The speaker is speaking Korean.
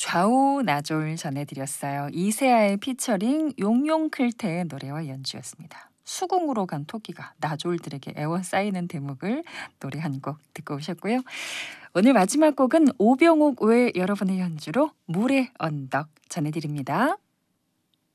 좌우 나졸 전해드렸어요. 이세아의 피처링 용용클테의 노래와 연주였습니다. 수궁으로 간 토끼가 나졸들에게 애워싸이는 대목을 노래 한 곡 듣고 오셨고요. 오늘 마지막 곡은 오병옥 외 여러분의 연주로 물의 언덕 전해드립니다.